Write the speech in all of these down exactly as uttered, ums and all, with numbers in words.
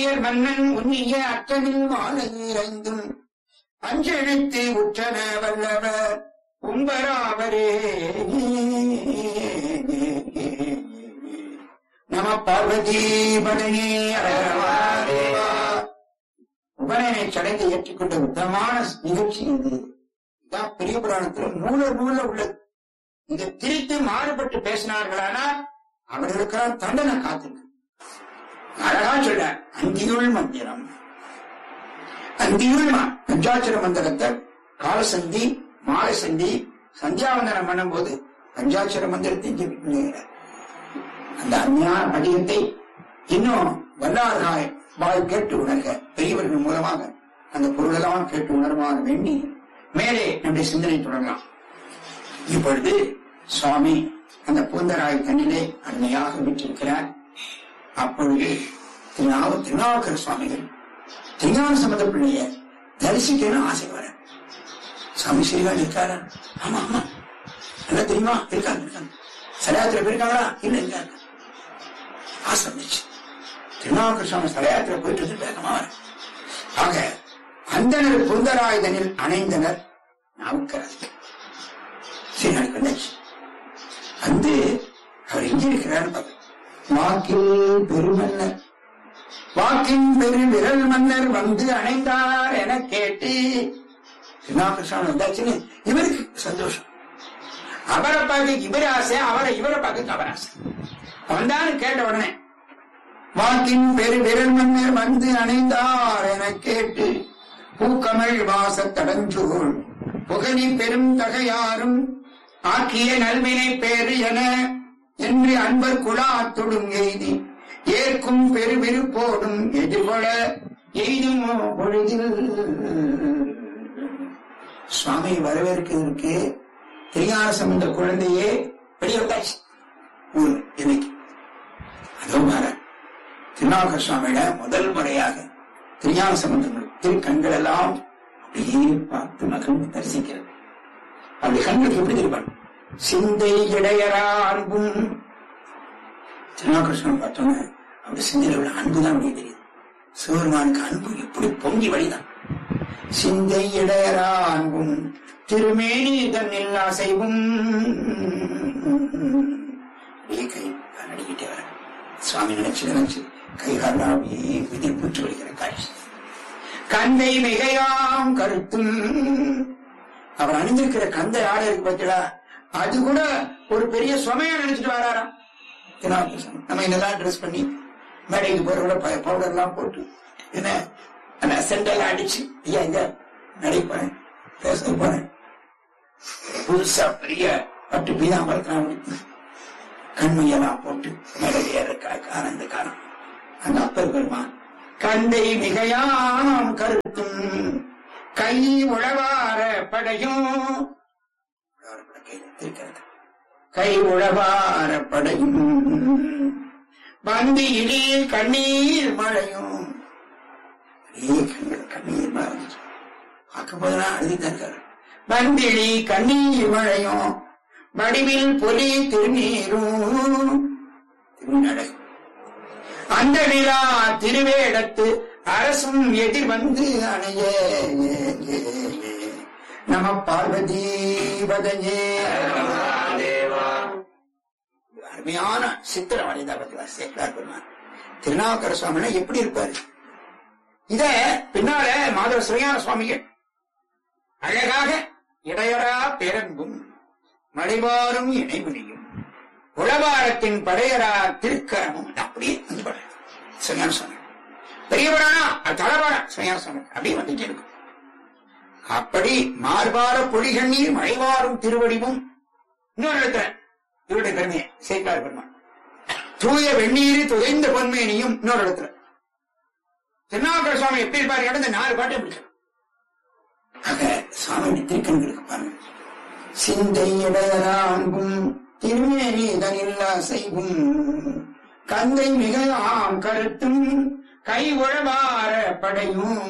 மன்னன் உன்னிய அற்றனில் மாலை இறைந்தும் அஞ்செழுத்து உற்றன வல்லவர் உம்பராவரே. நம பார்வதி படனே. உபநயனை சடங்கை ஏற்றுக்கொண்ட உத்தமமான நிகழ்ச்சி இது. இதான் பெரிய புராணத்தில் மூல மூல உள்ளது. இதை திரித்து மாறுபட்டு பேசினார்களானால் அவர்களுக்கெல்லாம் தண்டனை காத்திருக்கு. அழகா சொல்ல அந்தியுள் மந்திரம், அந்தியுள் பஞ்சாட்சர மந்திரத்தை காலசந்தி மாலை சந்தி சந்தியாவந்தனம் பண்ணும் போது பஞ்சாட்சர மந்திரத்தை ஜெபிக்கிறார். அந்த அருமையான பதியத்தை இன்னும் வல்லார்காய் வாய் கேட்டு உணர்க, பெரியவர்கள் மூலமாக அந்த பொருளெல்லாம் கேட்டு உணர்வாக வேண்டி மேலே நம்முடைய சிந்தனை தொடரலாம். இப்பொழுது சுவாமி அந்த பூந்தராய் தண்ணிலே அருமையாக விட்டிருக்கிறார். அப்பொழுது திருநாவ திருநாவுக்கர சுவாமிகள் திருஞான சம்பந்த பிள்ளைய தரிசிக்கணும் ஆசை வர. சுவாமி ஸ்ரீகான் இருக்காரா? ஆமா ஆமா நல்லா தெரியுமா? இருக்காங்க இருக்காங்க. சடையாத்திர போயிருக்காங்களா? இல்ல இருக்காங்க. ஆசை வந்துச்சு. திருநாவுக்கர சுவாமி சடையாத்திர போயிட்டு வந்து வேகமா வர. ஆக அந்தனர் புந்தராயுதனில் அணைந்தனர் நாவுக்கரசு. ஸ்ரீகானுக்கு வந்தாச்சு. வந்து அவர் எங்க இருக்கிறார் பார்க்க. வாக்கில் பெருமன்னர் வாக்கின் பெரு விரல் மன்னர் வந்து அணைந்தார் என கேட்டு திருநாவுக்கரசாமி வந்தாச்சுன்னு இவருக்கு சந்தோஷம். அவரை பார்க்க இவர ஆசை, அவரை இவரை பார்க்க அவர் ஆசை. வந்தான்னு கேட்ட உடனே வாக்கின் பெரு விரல் மன்னர் வந்து அணைந்தார் என கேட்டு பூக்கமள் வாச தடஞ்சூழ் புகழி பெரும் தகையாரும் ஆக்கிய நல்வினை பேரு என என்று அன்பர் குழாத்துடும் எய்தி ஏற்கும் பெரு விருப்போடும் எதிர்கொள்ள எய்தும் பொழுதில். சுவாமி வரவேற்கிறதுக்கு திருஞான சம்பந்த குழந்தையே வெளியாச்சு ஊர் இன்னைக்கு. அதோ மாற திருநாவுக்கர சுவாமியிட முதல் முறையாக திருஞான சம்பந்த திரு கண்கள் எல்லாம் அப்படியே பார்த்து மகிழ்ந்து தரிசிக்கிறது. அப்படி கண்களுக்கு எப்படி தெரியும்? சிந்தை இடையரா அன்பும். திருநாவுக்கரசன் பார்த்தோங்க அப்படி சிந்தையில உள்ள அன்புதான் அப்படி தெரியுது. சிவருமானுக்கு அன்பு எப்படி பொங்கி வழிதான். சிந்தை இடையரா அன்பும் திருமேனி தன்னில் அசைவும். கை அடிக்கிட்டே வர சுவாமி நினைச்சு நினைச்சு கைகால அப்படியே விதி பூச்சு வலிக்கிற காட்சி. கந்தை மிகையாம் கருத்தும். அவர் அணிஞ்சிருக்கிற கந்த ஆடை இருக்கு பார்த்தீங்களா, அது கூட ஒரு பெரிய சுமையா நினைச்சிட்டு வராராம். நம்ம என்னெல்லாம் ட்ரெஸ் பண்ணி மேடைக்கு போற பவுடர் எல்லாம் போட்டு என்ன சென்டெல்லாம் அடிச்சு ஐயா இங்க நடை போறேன் பேச போறேன் புதுசா பெரிய பட்டு பீதாம்பரத்தான் கண்மையெல்லாம் போட்டு மேடை ஏற ஆனந்த காலம் அந்த அப்பர் பெருமான் கந்தை மிகையாம் கருத்தும் கை உழவார படையும். கை உழவார படையும் வந்து இடி கண்ணீர் மழையும். கண்ணீர் மழை பார்க்கும் போதெல்லாம் அழுதித்தார். வந்திழி கண்ணீர் மழையும் வடிவில் பொலி திருநீரும். திருநடை அந்த நிலா திருவேடத்து அரசும் எதிர் வந்து அணைய. நம பார்வதி பதையே. அருமையான சித்திர வரைதா சேக்கலார் பெருமான். திருநாவுக்கர சுவாமினா எப்படி இருப்பாரு? இத பின்னால மாதவ சிவஞான சுவாமிகள் அழகாக இடையரா பேரன்பும் மலைவாரும் இணைவினையும் உளவாரத்தின் படையரா திருக்கரமும் அப்படியே வந்து பட சிவஞான சுவாமி பெரியவரானா தளவாரா சிவஞான சுவாமி அப்படியே வந்துட்டே இருக்கும். அப்படி மார்பார பொழிகண்ணீர் மழைவாரும் திருவடிவும். இன்னொரு இடத்துல இவருடைய பெருமையை சேக்கலார் பெருமான் தூய வெந்நீர் துதைந்த பொன்மேனியும். இன்னொரு இடத்துல திருநாவுக்கர சுவாமி எப்படி இருப்பாரு கடந்த நாலு பாட்டை பிடிக்கும். ஆக சுவாமி திருக்கண்களுக்கு பாருங்க. சிந்தை இடையரா அன்பும் திருமேனி தனில்லா செய்வும் கந்தை மிகாம் கருத்தும் கை உழவார படையும்.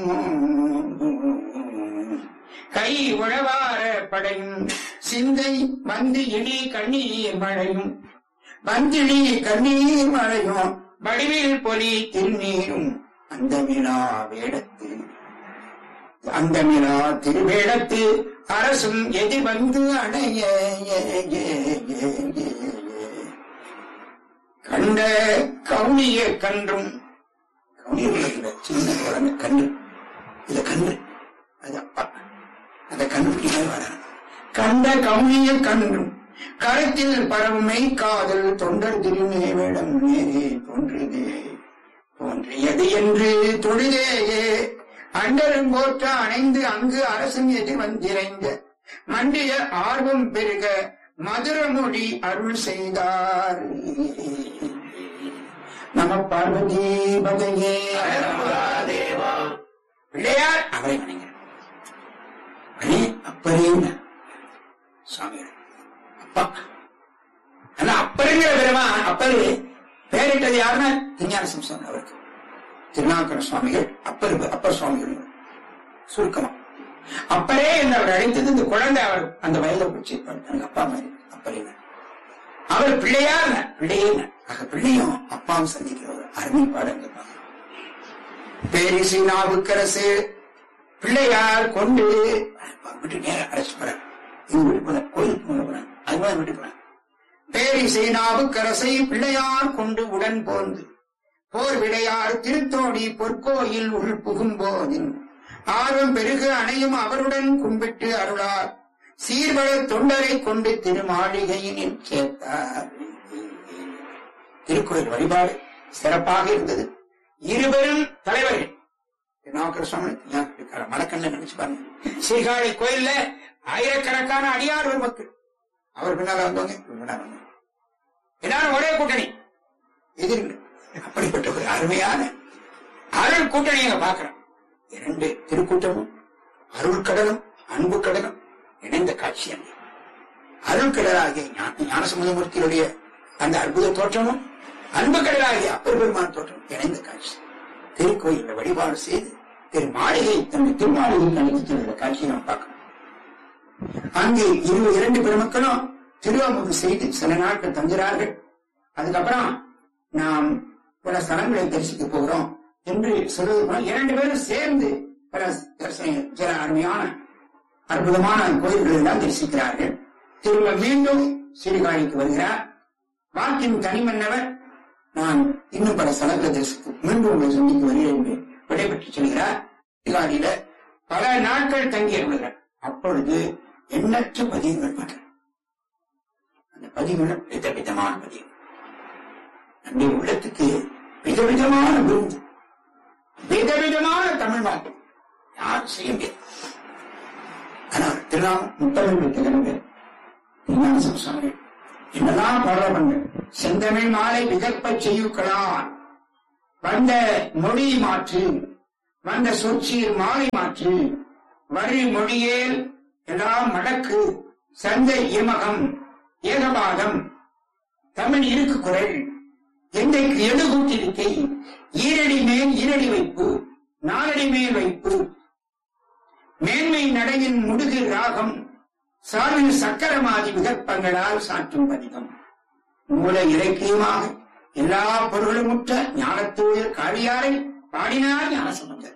கை உழவார படையும் சிந்தை வந்து இடி கண்ணீர் மழையும். வந்திழி கண்ணீர் மழையும் வடிவில் பொலி திருநீரும் அந்தமிழா வேடத்து அந்தமிழா திருவேடத்து அரசும் எதி வந்து அடைய கண்ட கவுனிய கன்றும் கவுனிய சின்ன குழந்தை கன்று இத கன்று அது அப்பா அந்த கன்று வர கண்ட கவுனிய கன்றும் கருத்தில் பரவுமை காதல் தொண்டர் திருமே வேடம் நேரே தோன்றியதே தோன்றியது என்று தொழுதேயே அண்டரும் போற்ற அணைந்து அங்கு அரசன் எதிர் வந்திரைந்த மண்டிய ஆர்வம் பெருக மதுரமொழி அருள் செய்தார். நம பார்வதி பதையே. பிள்ளையார் அவரை வணங்கினார். அப்பரே சுவாமி அப்பா ஆனா அப்பருங்கிற பெருமான் அப்பரு பேரிட்டது யாருன்னா திருஞான சம்பந்தர் அவருக்கு. திருநாவுக்கர சுவாமிகள் அப்பர் அப்பர் சுவாமிகள் சுருக்கமா அப்பரே என்று அவர் அழைத்தது இந்த குழந்தை அவர் அந்த வயதை பிடிச்சி அப்பா மாதிரி அப்பரே அவர் பிள்ளையார் பிள்ளையே ஆக பிள்ளையும் அப்பாவும் சந்திக்கிற ஒரு அருமை பாடங்கள் பேரிசை நாவுக்கரசு பிள்ளையார் கொண்டு விட்டு நேரம் அரைச்சு போற இங்க விட்டு போன கோயிலுக்கு போன அது மாதிரி விட்டு போன பேரிசை நாவுக்கரசை பிள்ளையார் கொண்டு உடன் போந்து போர் விடையார் திருத்தோடி பொற்கோயில் உள் புகும் போதின் ஆர்வம் பெருகு அணையும் அவருடன் கும்பிட்டு அருளார் சீர்வள தொண்டரை கொண்டு திருமாளிகையினில் சேர்த்தார். திருக்குறள் வழிபாடு சிறப்பாக இருந்தது. இருவரும் தலைவர்கள் திருநாவுக்கர சுவாமி மலக்கண்ண நினைச்சு பாருங்க. சீர்காழி கோயில்ல ஆயிரக்கணக்கான அடியார் ஒரு மக்கள் அவர் பின்னால வந்தவங்க பின்னால வந்தவங்க எல்லாரும் ஒரே கூட்டணி எதிர்கள். அப்படிப்பட்ட ஒரு அருமையான அருள் கூட்டணியை பார்க்கிறோம். இரண்டு திருக்கூட்டமும் அருள் கடலும் அன்பு கடலும் இணைந்த காட்சி அங்கே அருள் கடலாகிய ஞானசம்பந்தமூர்த்தியுடைய அந்த அற்புத தோற்றமும் அன்பு கடலாகிய அப்பர் பெருமான தோற்றம் இணைந்த காட்சி. திருக்கோயில வழிபாடு செய்து திரு மாளிகை தன்னுடைய திருமாளிகை கணித்து செல்கிற காட்சியை நாம் பார்க்கணும். அங்கே இரு இரண்டு பெருமக்களும் திருவாமுது செய்து சில நாட்கள் தங்குகிறார்கள். அதுக்கப்புறம் நாம் பல ஸ்தலங்களை தரிசிக்க போகிறோம் என்று சொல்வது இரண்டு பேரும் சேர்ந்து பல சில அருமையான அற்புதமான கோயில்கள் எல்லாம் தரிசிக்கிறார்கள். திரும்ப மீண்டும் சீர்காழிக்கு வருகிறார். வாக்கின் தனிமன்னவர் நான் இன்னும் பல ஸ்தலங்களை தரிசித்து மீண்டும் உங்களை சந்திக்கு வருகிறேன் என்று விடைபெற்று செல்கிறார். சீர்காழியில பல நாட்கள் தங்கியிருக்கிறார். அப்பொழுது எண்ணற்ற பதிவுகள் பண்ற அந்த பதிவுகள் விதவிதமான பதிவு நம்முடைய உள்ளத்துக்கு விதவிதமான விருந்து விதவிதமான தமிழ் வாக்கு யாரும் செய்ய முடியாது. ஆனால் திருநாம் முத்தமிழ் திகழ்ந்து திருநாசம் என்னெல்லாம் பாடல் செந்தமிழ் மாலை விகற்ப செய்யுக்களான் வந்த மொழி மாற்று வந்த சொற்சீர் மாலை மாற்று வரி மொழியேல் எல்லாம் மடக்கு சந்தை இமகம் ஏகபாதம் தமிழ் இருக்கு குரல் எந்தைக்கு எழுகூட்டிருக்கை ஈரடி மேல் ஈரடி வைப்பு நாலடி மேல் வைப்பு மேன்மை நடையின் முடுகு ராகம் சார்பில் சக்கரமாதி விகற்பங்களால் சாற்றும் பதிகம் மூல இலக்கியமாக எல்லா பொருளும் முற்ற ஞானத்தூயர் காளியாரை பாடினார் ஞானசம்பந்தர்.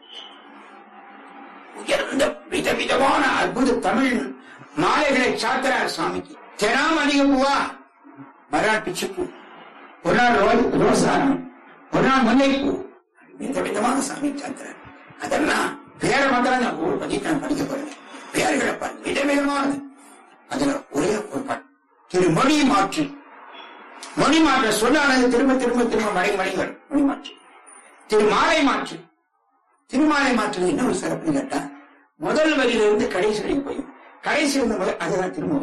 உயர்ந்த விதவிதமான அற்புத தமிழ் மாலைகளை சாத்திரார் சுவாமிக்கு. தெனாம் அதிக பூவா மராட்டி சிப்பு ஒரு நாள் ரோசானம் ஒரு நாள் முல்லைப்பூ விதவிதமான சாமி சாத்திரார். அதெல்லாம் பேர மாத்திரம் ஒரு பதிவு படிக்க போறேன். பேர்களை பாரு விதவிதமானது. அதுல ஒரே ஒரு பாட்டு திரு மொழி மாற்று மொழி மாற்ற சொல்லானது திரும்ப திரும்ப திரும்ப மடை மடைகள் மொழி மாற்று. திரு மாலை மாற்று திருமாலை மாற்று என்ன ஒரு சிறப்பு கேட்டா முதல் வரியிலிருந்து கடைசி வரைக்கும் போய் கடைசி இருந்த முதல் அதுதான் திரும்ப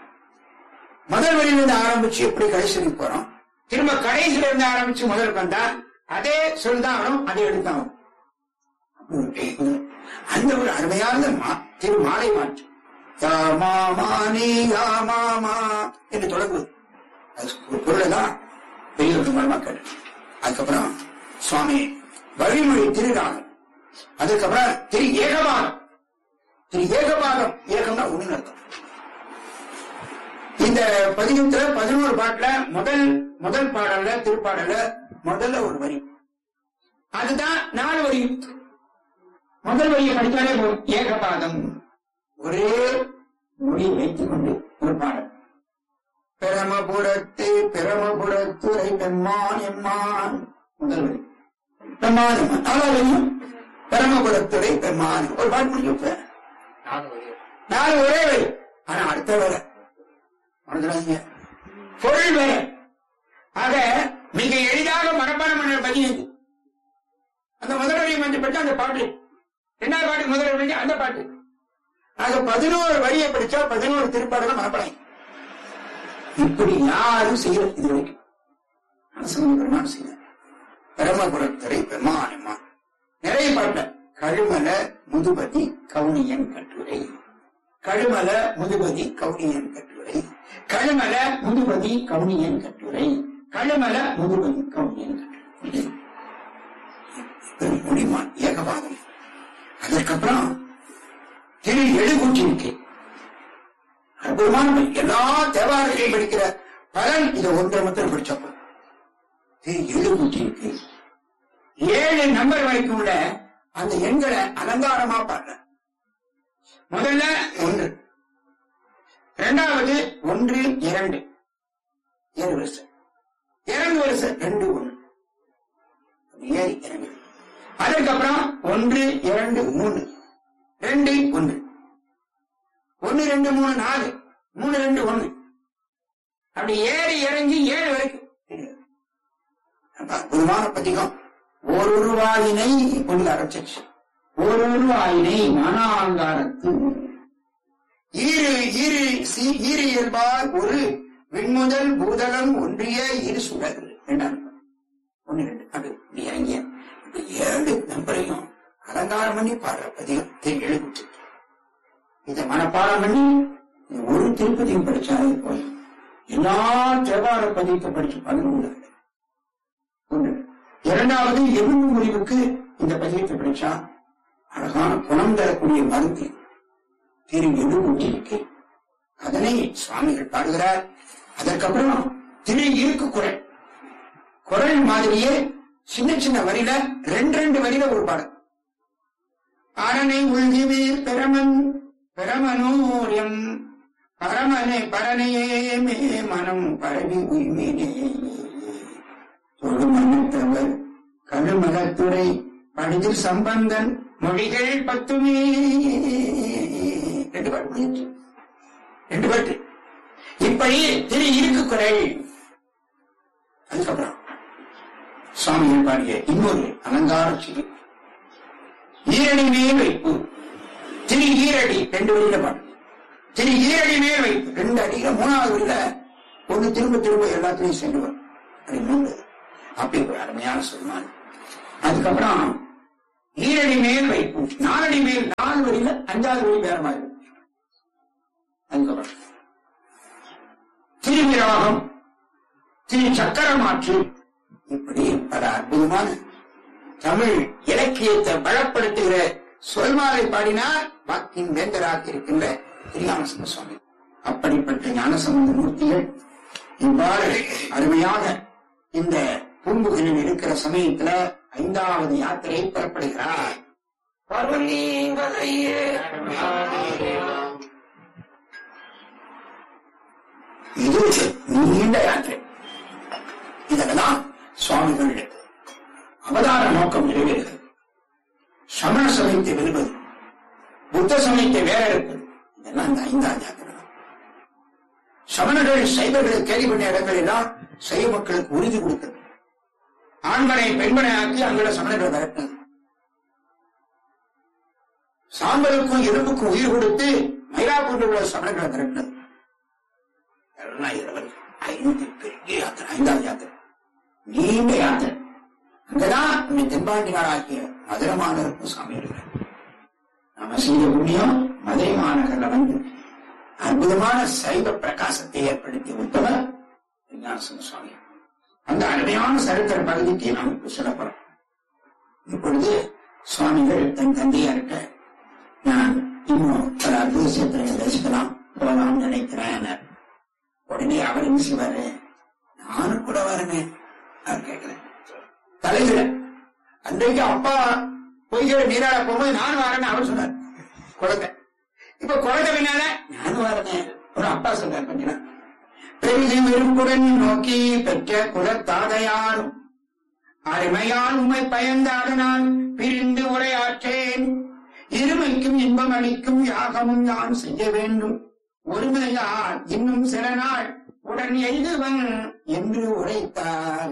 முதல் வரியிலிருந்து ஆரம்பிச்சு எப்படி கடைசி வரைக்கும் போறோம். திரும்ப கடைசியில இருந்து ஆரம்பிச்சு முதல் வந்தா அதே சொல்தான் வரும் அதே எடுத்தான் வரும். அந்த ஒரு அருமையான திரு மாலை மாற்று என்று தொடங்குவது பொருளைதான் பெரிய மக்கள். அதுக்கப்புறம் சுவாமி வழிமொழி திருநாள். அதுக்கப்புறம் திரு ஏகபாதம் திரு ஏகபாதம் ஏகம்னா ஒண்ணு அர்த்தம். இந்த பதிகத்துல பதினோரு பாட்டுல முதல் முதல் பாடல்ல திருப்பாடல்ல முதல்ல ஒரு வரி அதுதான் நாலு வரி. முதல் வரியை படித்தாலே போதும். ஏகபாதம், ஒரே மொழி வைத்துக் கொண்டு ஒரு பாடல். பிரமபுரத்து பிரமபுரத்துறை பெம்மான் எம்மான், முதல் வரி பெம்மான் எம்மான். நாலாவது வரியும் பிரமபுரத்துறை பெம்மான், ஒரு பாட்டு முடிச்சு நாலு ஒரே வரி. ஆனா அடுத்த வர பொருள் வேற. ஆக மிக எளிதாக மனப்பாடம் பண்ண பதினேழு. அந்த முதல் வரியை வந்து படிச்சா அந்த பாட்டு, ரெண்டாவது பாட்டு முதல் வரி அந்த பாட்டு. ஆக பதினோரு வரியை படிச்சா பதினோரு திருப்பாடல மனப்பாடம். இப்படி யாரும் செய்யறது இது வரைக்கும் பெருமான் செய்ய. பிரமபுரத்துறை பெருமானம்மா நிறைய பாட்ட. கழுமல முதுபதி கவுனியன் கட்டுரை, கழுமல முதுபதி கவுனியன் கட்டுரை, கழுமல முதுபதி கவுனியன் கட்டுரை, கழுமல முதுபதி கவுனியன் கட்டுரை. முடிமான் ஏகபாதம். அதற்கப்புறம் திரு எழுகூற்றிருக்கை அற்புதமான எல்லா தேவாரத்தையும் படிக்கிற பலன் இதை ஒன்றை மட்டும் படிச்சப்ப திரு எழுகூற்றிருக்கை ஏழு நம்பர் வரைக்கும் உள்ள அந்த எண்களை அலங்காரமா பாடுற. முதல்ல ஒன்று, இரண்டாவது ஒன்று இரண்டு, ஏழு வருஷம், இரண்டு வருஷம் ரெண்டு ஒன்று, ஏழு இரண்டு. அதுக்கப்புறம் ஒன்று இரண்டு மூணு, ரெண்டு ஒன்று, ஒன்னு ரெண்டு மூணு நாலு, மூணு ரெண்டு ஒண்ணு, அப்படி ஏறி இறங்கி ஏழு வரைக்கும் அற்புதமான பதிகம். ஒரு வாயினை கொண்டு அரைச்சு, ஒரு வாயினை மனாங்காரத்து ஈரு ஈரு ஈரு இயல்பால் ஒரு விண்முதல் பூதலம் ஒன்றிய இரு சுடர் வேண்டாம். ஒன்னு ரெண்டு அது இறங்கிய ஏழு நம்பரையும் அலங்காரம் பண்ணி பாடுற பதிகம் எழுதி. இதை மனப்பாடம் பண்ணி ஒரு திருப்பதியும் படிச்சாலே போய் எல்லா தேவார பதியத்தை படிச்சு பதினொன்று. ஒன்று. இரண்டாவது எலும்பு முறிவுக்கு இந்த பதியத்தை படிச்சா அழகான குணம் தரக்கூடிய மருந்து திரு எழுபூட்டிருக்கு. அதனை சுவாமிகள் பாடுகிறார். அதற்கப்புறம் திரு இருக்கு குரல், குரல் மாதிரியே சின்ன சின்ன வரியில ரெண்டு ரெண்டு வரியில ஒரு பாடல். அரணை உள்கிவீர் பெரமன் பெரமனோரியம் பரமனை பரனையே மே மனம் பரவி உய்மீனே தொழுமனத்தவர் கழுமலத்துறை படிதில் சம்பந்தன் மொழிகள் பத்துமே. ரெண்டு பாட்டு ரெண்டு பாட்டு இப்படி திரு இருக்கு குரல். அதுக்கப்புறம் சுவாமிகள் பாடிய இன்னொரு அலங்கார சிறு ஈரடி மேல் வைப்பு. திரு ஈரடி ரெண்டு வழியில பாடு. திரு ஈரடி மேல் வைப்பு ரெண்டு அடியில மூணாவது வழியில ஒண்ணு திரும்ப திரும்ப எல்லாத்திலையும் சென்று வரும். அப்படி மூணு அப்படி ஒரு அருமையான சொல்லுவாங்க. அதுக்கப்புறம் ஈரடி மேல் வைப்பு நாலடி மேல் நாலு வழியில அஞ்சாவது வழி வேற மாதிரி. அதுக்கப்புறம் திருவிராகம், திரு சக்கரமாற்று, இப்படி பல அற்புதமான தமிழ் இலக்கியத்தை பலப்படுத்துகிற சொல்மாலை பாடினார் வாக்கின் வேந்தராக இருக்கின்ற திருஞானசம்பந்த சுவாமி. அப்படிப்பட்ட ஞானசம்பந்த மூர்த்திகள் இவ்வாறு அருமையாக இந்த பூம்புகனில் இருக்கிற சமயத்துல ஐந்தாவது யாத்திரை புறப்படுகிறார். இது நீண்ட யாத்திரை. இதெல்லாம் சுவாமிகள் அவதார நோக்கம் நிறைவேறுகிறது. சமண சமயத்தை வெல்வது, புத்த சமயத்தை வேற இருப்பது, இதெல்லாம் இந்த ஐந்தாவது யாத்திரை. சமணர்கள் சைவர்களை கேள்வி பண்ண இடங்கள் எல்லாம் சைவ மக்களுக்கு உறுதி கொடுத்தது. ஆண்மனை பெண்மனை ஆக்கி அங்குள்ள சமணர்கள் விரட்டினது. சாம்பலுக்கும் எலும்புக்கும் உயிர் கொடுத்து மயிலாப்பூரில் உள்ள சமணர்களை விரட்டினது. ஐந்து பெரிய யாத்திரை, ஐந்தாவது யாத்திரை, நீண்ட யாத்திரை. அங்கதான் தென்பாண்டி நாடாகிய மதுரை மாநகருக்கு சாமி இருக்கிறார். நாம செய்த புண்ணியம் மதுரை மாநகர்ல வந்து அற்புதமான சைவ பிரகாசத்தை ஏற்படுத்தி விட்டவர் ஞானசம்பந்த சுவாமி. அந்த அருமையான சரித்திர பகுதிக்கு நாம் இப்ப சொல்லப்போறோம். இப்பொழுது சுவாமிகள் தன் தந்தையார்கிட்ட நான் இன்னும் பல அற்புத சேத்திரங்களை தரிசிக்கலாம் போகலாம்னு நினைக்கிறேன். உடனே அவர் என்ன செய்வாரு, நானும் கூட வரேன் அவர் கேட்கிறேன். தலைவிட அன்றைக்கு அப்பா பொய்கிற நீராட போகும்போது நானும் வரேன்னு அவர் சொன்னார் குழந்தை. இப்ப குழந்தை பின்னால நானும் வரேன் ஒரு அப்பா சொன்னார். கொஞ்ச நாள் பெரிதும் விரும்புடன் நோக்கி பெற்ற குலத்தாதையாரும் அருமையால் உமை பயந்த அதனால் பிரிந்து உரையாற்றேன். இருமைக்கும் இன்பம் அளிக்கும் யாகமும் நான் செய்ய வேண்டும். ஒருமையால் இன்னும் சில நாள் உடன் எழுதுவன் என்று உரைத்தார்.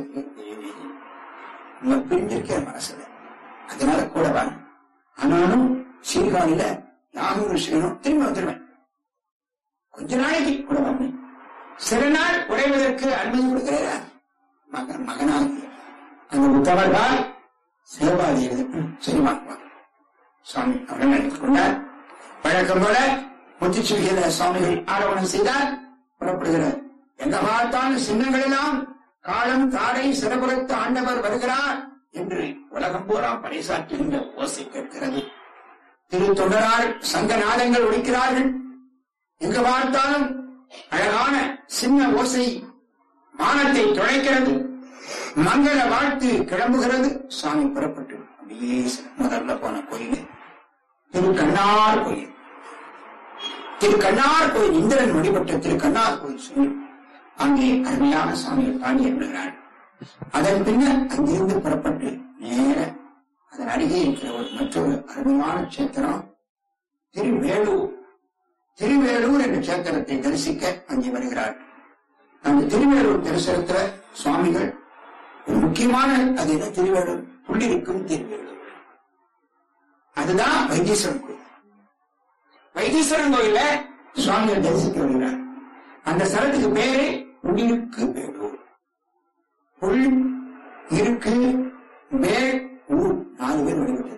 பிரிஞ்சிருக்கிற மனசுல அதனால கூட வாங்க. ஆனாலும் சீர்காழியில யாகம் செய்யணும். திரும்ப வந்துருவேன். கொஞ்ச நாளைக்கு கூட வாங்க. சில நாள் உடைவதற்கு அனுமதி கொடுக்கிறார் மகன் மகனாக அந்த உத்தவர்கள் சிவபாதி எழுது சரி வாங்குவாங்க. சுவாமி அவர்கள் நினைத்துக் கொண்டார். வழக்கம் போல முத்துச்சிவிகையில சுவாமிகள் ஆரோபணம் செய்தார். புறப்படுகிறார். எங்க பார்த்தாலும் சின்னங்களெல்லாம் காலம் தாடை சிறப்புறத்து ஆண்டவர் வருகிறார் என்று உலகம் பூரா பறைசாற்றுகின்ற ஓசை கேட்கிறது. திரு தொண்டரால் சங்க நாதங்கள் ஒழிக்கிறார்கள். எங்கு பார்த்தாலும் அழகான சின்ன ஓசை வானத்தை துளைக்கிறது. மங்கள வாழ்த்து கிளம்புகிறது. சாமி புறப்பட்டு அப்படியே முதல்ல போன கோயில் திரு கண்ணார் கோயில். திரு கண்ணார் கோயில் இந்திரன் வழிபட்ட திரு கண்ணார் கோயில் சொல்லி அங்கே அருமையான சாமியை பாடி எழுதுகிறார். அதன் பின்னர் அங்கிருந்து புறப்பட்டு நேர அதன் அருகே இருக்கிற ஒரு மற்றொரு அருமையான சேத்திரம் திருவேலூர். திருவேலூர் என்ற சேத்திரத்தை தரிசிக்க அங்கே வருகிறார். அந்த திருவேலூர் தரிசனத்துல சுவாமிகள் ஒரு முக்கியமான அது என்ன திருவேலூர் புள்ளிருக்கும் திருவேலூர். அதுதான் வைத்தீஸ்வரன் கோயில். வைத்தீஸ்வரன் கோயில சுவாமிகள் தரிசிக்க வருகிறார். அந்த ஸ்தலத்துக்கு பேரு புள்ளிருக்கு வேலூர். புல் இருக்கு வேல் ஊர் நாலு பேர் வழிபட்டது.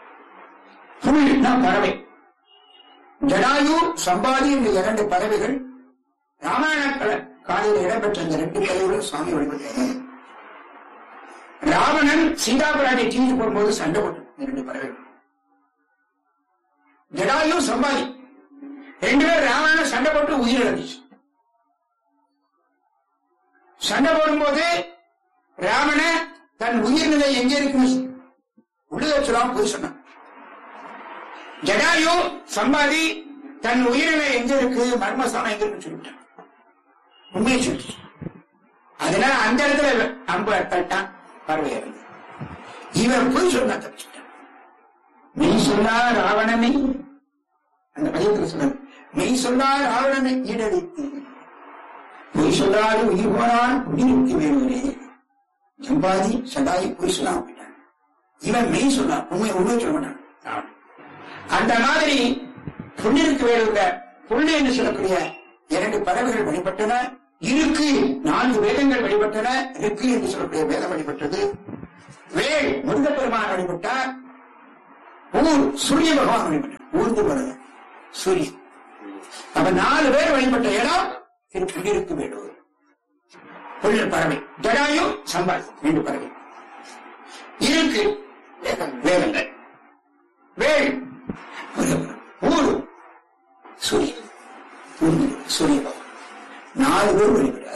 புல்னா பறவை. ஜடாயு சம்பாதி என்ற இரண்டு பறவைகள் ராமாயண காலையில் இடம்பெற்ற இந்த ரெண்டு பறவைகளும் சுவாமி வழிபட்டார்கள். ராவணன் சீதாபிரானை தீர்த்து போகும்போது சண்டை போட்டு இரண்டு பறவைகள். ஜடாயு சம்பாதி ரெண்டு பேர் ராவணன் சண்டை போட்டு உயிர் இழந்துச்சு. சண்டை போடும்போது ராவண தன் உயிர்நிலை எங்கே இருக்குன்னு உள்ளத சொல்லாம போய் சொன்னான். ஜடாயு சம்பாதி தன் உயிரினை எங்க இருக்கு மர்மஸ்தானம் எங்க இருக்கு சொல்லிட்டான். உண்மையை சொல்லி அதனால அந்த இடத்துல அம்பு அட்டான் பறவை இறந்து. இவன் போய் சொன்னா தப்பிச்சுட்டான். மெய் சொல்லா ராவணனை அந்த பதியத்தில் சொன்ன மெய் சொல்லா ராவணனை ஈடடித்து பொய் சொல்லாது உயிர் போனால் உயிருக்கு வேணுவரே. சம்பாதி சடாயி பொய் சொல்லாம போயிட்டான். இவன் மெய் சொன்னான். உண்மை உண்மையை சொல்ல மாட்டான். அந்த மாதிரி புள்ளிருக்கு வேறுங்க புள்ளி என்று சொல்லக்கூடிய இரண்டு பறவைகள் வழிபட்டன. இருக்கு நான்கு வேதங்கள் வழிபட்டன. இருக்கு என்று சொல்லக்கூடிய வேதம் வழிபட்டது. வேல் முருகப்பெருமான் வழிபட்டார். ஊர் சூரிய பகவான் வழிபட்டார். ஊர்ந்து வருது சூரியன். அப்ப நாலு பேர் வழிபட்ட இடம் திரு புள்ளிருக்கு வேலூர். புள்ளர் பறவை ஜடாயு சம்பாதி ரெண்டு பறவை. இருக்கு வேதங்கள். வேல் ஊரு சூரியன் சூரிய பகவான். நாலு பேர் வழிபட்டார்.